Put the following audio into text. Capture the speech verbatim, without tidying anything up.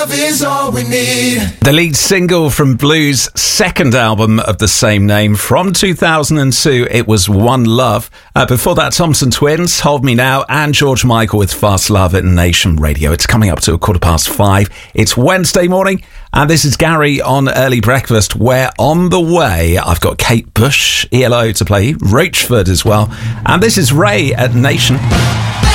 Love is all we need. The lead single from Blue's second album of the same name from two thousand two, it was One Love. Uh, before that, Thompson Twins, Hold Me Now, and George Michael with Fast Love at Nation Radio. It's coming up to a quarter past five. It's Wednesday morning, and this is Gary on Early Breakfast, where on the way, I've got Kate Bush, E L O to play, Roachford as well, and this is Ray at Nation.